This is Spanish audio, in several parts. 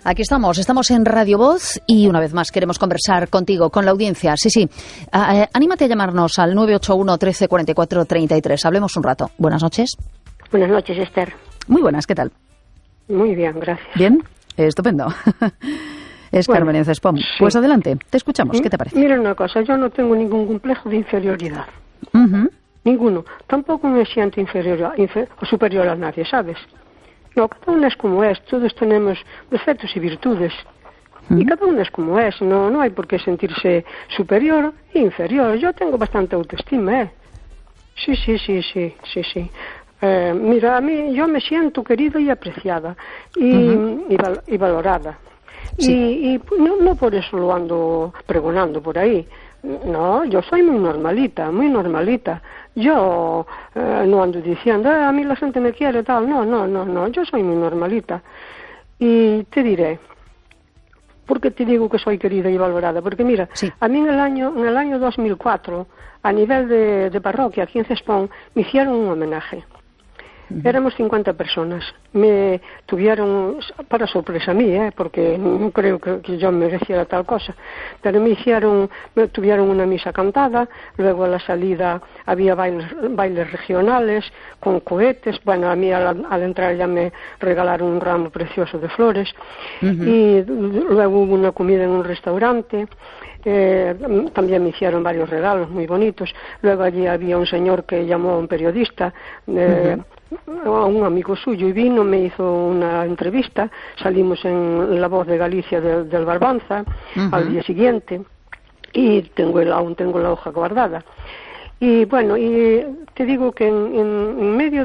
Aquí estamos en Radio Voz y una vez más queremos conversar contigo, con la audiencia. Sí. Anímate a llamarnos al 981 13 44 33. Hablemos un rato. Buenas noches. Buenas noches, Esther. Muy buenas, ¿qué tal? Muy bien, gracias. Bien, estupendo. Es bueno, Carmen en Cespón. Sí. Pues adelante, te escuchamos. ¿Qué te parece? Mira una cosa, yo no tengo ningún complejo de inferioridad. Ninguno. Tampoco me siento inferior o superior a nadie, ¿sabes? No, cada uno es como es. Todos tenemos defectos y virtudes. Y cada uno es como es. No hay por qué sentirse superior e inferior. Yo tengo bastante autoestima, ¿eh? Sí. Mira, a mí yo me siento querida y apreciada y valorada. Sí. Y no por eso lo ando pregonando por ahí. No, yo soy muy normalita. Yo no ando diciendo, a mí la gente me quiere, tal. No, yo soy muy normalita. Y te diré, ¿por qué te digo que soy querida y valorada? Porque mira, sí. A mí en el año 2004, a nivel de parroquia, aquí en Cespón, me hicieron un homenaje. Éramos 50 personas. Me tuvieron, para sorpresa mía, porque no creo que yo mereciera tal cosa, pero me tuvieron una misa cantada, luego a la salida había bailes regionales con cohetes. Bueno, a mí al entrar ya me regalaron un ramo precioso de flores, y luego hubo una comida en un restaurante. También me hicieron varios regalos muy bonitos. Luego allí había un señor que llamó a un periodista, a un amigo suyo, y vino, me hizo una entrevista. Salimos en La Voz de Galicia del Barbanza al día siguiente, y aún tengo la hoja guardada. Y bueno, y te digo que en medio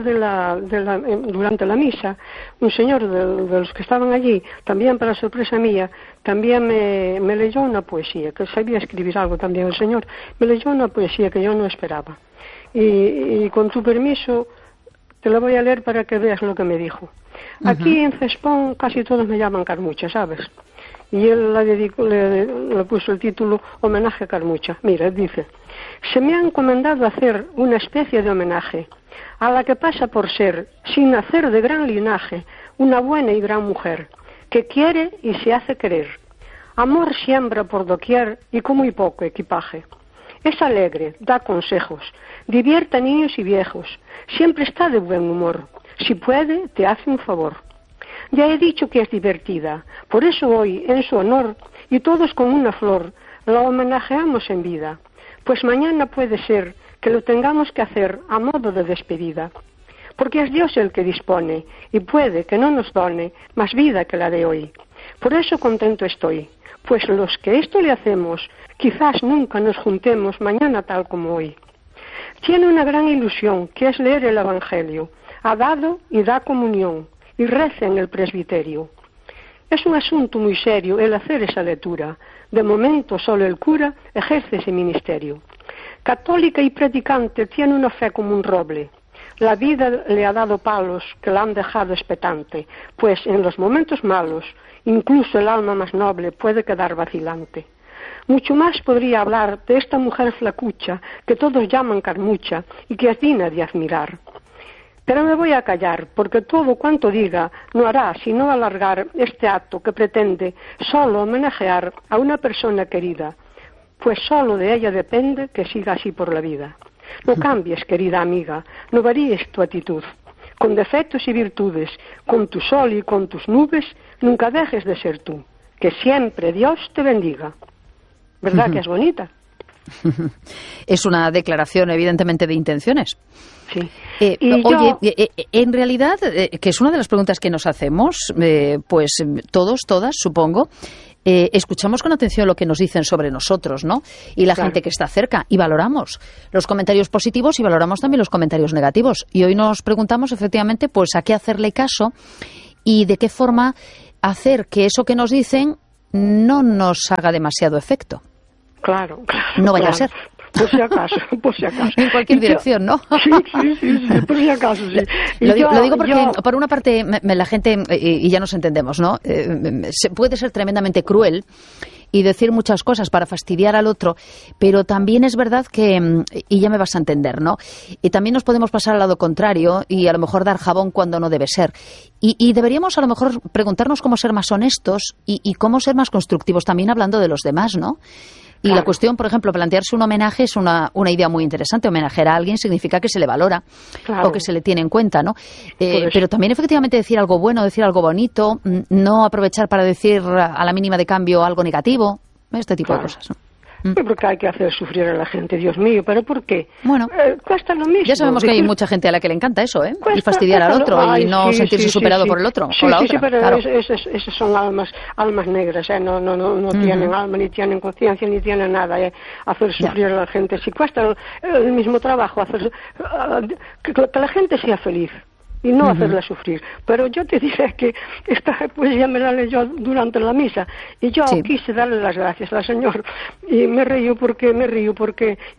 durante la misa, un señor de los que estaban allí, también para sorpresa mía, también me leyó una poesía, que sabía escribir algo también el señor. Me leyó una poesía que yo no esperaba. Y con tu permiso, te la voy a leer para que veas lo que me dijo. Aquí en Cespón casi todos me llaman Carmucha, ¿sabes? Y él le puso el título Homenaje a Carmucha. Mira, dice: se me ha encomendado hacer una especie de homenaje a la que pasa por ser, sin nacer de gran linaje, una buena y gran mujer, que quiere y se hace querer. Amor siembra por doquier y con muy poco equipaje. Es alegre, da consejos, divierte a niños y viejos, siempre está de buen humor. Si puede, te hace un favor. Ya he dicho que es divertida, por eso hoy, en su honor, y todos con una flor, la homenajeamos en vida, pues mañana puede ser que lo tengamos que hacer a modo de despedida, porque es Dios el que dispone, y puede que no nos done más vida que la de hoy. Por eso contento estoy, pues los que esto le hacemos, quizás nunca nos juntemos mañana tal como hoy. Tiene una gran ilusión, que es leer el Evangelio, ha dado y da comunión, y reza en el presbiterio. Es un asunto muy serio el hacer esa lectura. De momento solo el cura ejerce ese ministerio. Católica y predicante, tiene una fe como un roble. La vida le ha dado palos que la han dejado expectante, pues en los momentos malos, incluso el alma más noble puede quedar vacilante. Mucho más podría hablar de esta mujer flacucha, que todos llaman Carmucha, y que es digna de admirar. Pero me voy a callar, porque todo cuanto diga no hará sino alargar este acto que pretende solo homenajear a una persona querida, pues solo de ella depende que siga así por la vida. No cambies, querida amiga, no varíes tu actitud. Con defectos y virtudes, con tu sol y con tus nubes, nunca dejes de ser tú. Que siempre Dios te bendiga. ¿Verdad que es bonita? Es una declaración evidentemente de intenciones. Sí. En realidad, que es una de las preguntas que nos hacemos, pues todos, todas, supongo, escuchamos con atención lo que nos dicen sobre nosotros, ¿no? Y la gente que está cerca, y valoramos los comentarios positivos y valoramos también los comentarios negativos. Y hoy nos preguntamos, efectivamente, pues a qué hacerle caso y de qué forma hacer que eso que nos dicen no nos haga demasiado efecto. Claro. No vaya a ser. por si acaso, por si acaso. En cualquier dirección, ¿no? Sí, por si acaso, sí. Lo digo porque, por una parte, la gente, y ya nos entendemos, ¿no? Puede ser tremendamente cruel y decir muchas cosas para fastidiar al otro, pero también es verdad que, y ya me vas a entender, ¿no? Y también nos podemos pasar al lado contrario y a lo mejor dar jabón cuando no debe ser. Y deberíamos a lo mejor preguntarnos cómo ser más honestos y cómo ser más constructivos, también hablando de los demás, ¿no? Y la cuestión, por ejemplo, plantearse un homenaje es una idea muy interesante. Homenajear a alguien significa que se le valora o que se le tiene en cuenta, ¿no? Pero también, efectivamente, decir algo bueno, decir algo bonito, no aprovechar para decir a la mínima de cambio algo negativo, este tipo de cosas, ¿no? Porque hay que hacer sufrir a la gente, Dios mío, ¿pero por qué? Bueno, cuesta lo mismo. Ya sabemos que hay mucha gente a la que le encanta eso, ¿eh? Y fastidiar al otro y no sentirse superado por el otro o la otra. Sí, pero claro. esas son almas negras, no tienen alma, ni tienen conciencia, ni tienen nada, hacer sufrir a la gente. Si cuesta el mismo trabajo hacer que la gente sea feliz y no hacerla sufrir. Pero yo te diré que esta poesía me la leyó durante la misa y yo quise darle las gracias al Señor y me río porque